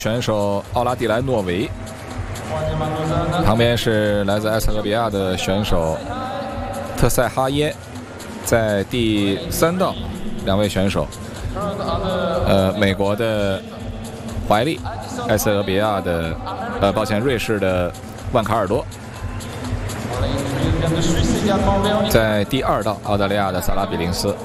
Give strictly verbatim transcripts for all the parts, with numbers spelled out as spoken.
选手奥拉蒂莱诺维，旁边是来自埃塞俄比亚的选手特塞哈耶，在第三道两位选手，呃，美国的怀利，埃塞俄比亚的，呃，抱歉，瑞士的万卡尔多，在第二道澳大利亚的萨拉比林斯。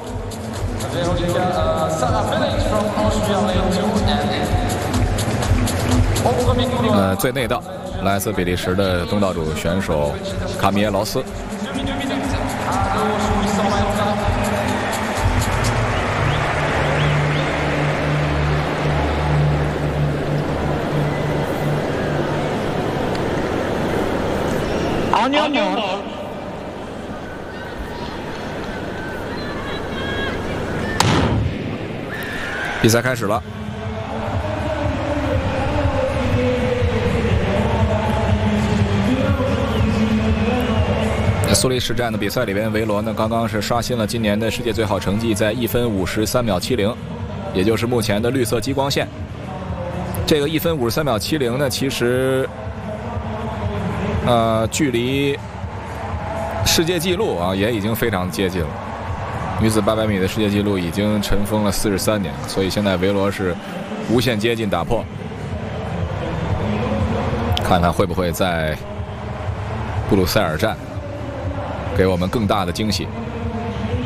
呃，最内道来自比利时的东道主选手卡米耶劳斯。比赛开始了。苏黎世站的比赛里边，维罗呢刚刚是刷新了今年的世界最好成绩，在一分五十三秒七零，也就是目前的绿色激光线。这个一分五十三秒七零呢，其实呃距离世界纪录啊也已经非常接近了。女子八百米的世界纪录已经尘封了四十三年，所以现在维罗是无限接近打破。看看会不会在布鲁塞尔站给我们更大的惊喜。